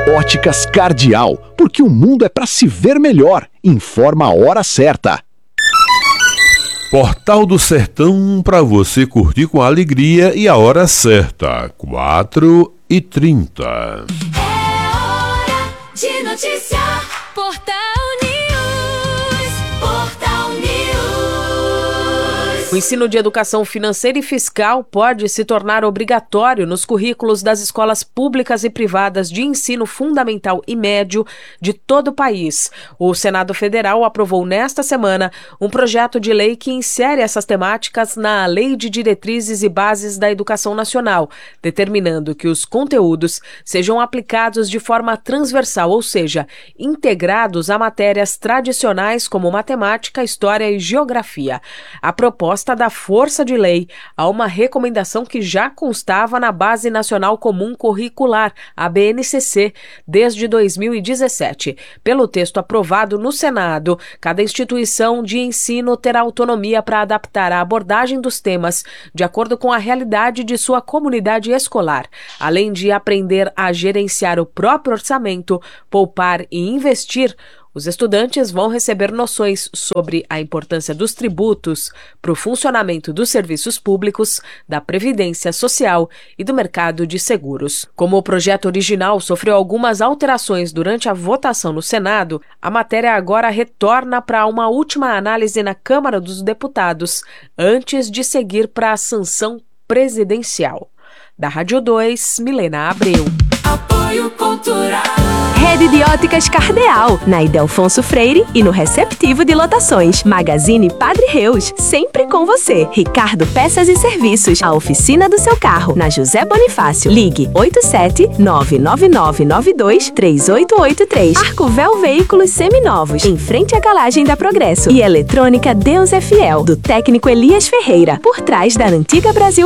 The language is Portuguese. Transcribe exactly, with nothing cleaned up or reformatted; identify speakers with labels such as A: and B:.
A: Óticas Cardeal, porque o mundo é para se ver melhor. Informa a hora certa.
B: Portal do Sertão, para você curtir com alegria e a hora certa, quatro e trinta.
C: É hora de noticiar. Portal News. Portal News.
D: O ensino de educação financeira e fiscal pode se tornar obrigatório nos currículos das escolas públicas e privadas de ensino fundamental e médio de todo o país. O Senado Federal aprovou nesta semana um projeto de lei que insere essas temáticas na Lei de Diretrizes e Bases da Educação Nacional, determinando que os conteúdos sejam aplicados de forma transversal, ou seja, integrados a matérias tradicionais como matemática, história e geografia. A proposta da força de lei a uma recomendação que já constava na Base Nacional Comum Curricular, a B N C C, desde dois mil e dezessete. Pelo texto aprovado no Senado, cada instituição de ensino terá autonomia para adaptar a abordagem dos temas de acordo com a realidade de sua comunidade escolar, além de aprender a gerenciar o próprio orçamento, poupar e investir. Os estudantes vão receber noções sobre a importância dos tributos para o funcionamento dos serviços públicos, da previdência social e do mercado de seguros. Como o projeto original sofreu algumas alterações durante a votação no Senado, a matéria agora retorna para uma última análise na Câmara dos Deputados, antes de seguir para a sanção presidencial. Da Rádio dois, Milena Abreu.
C: Apoio Cultural.
E: Rede de Óticas Cardeal, na Idelfonso Freire e no Receptivo de Lotações. Magazine Padre Reus, sempre com você. Ricardo Peças e Serviços, a oficina do seu carro, na José Bonifácio. Ligue oito sete nove nove nove nove dois três oito oito três. Arcovel Veículos Seminovos, em frente à garagem da Progresso. E Eletrônica Deus é Fiel, do técnico Elias Ferreira, por trás da antiga Brasil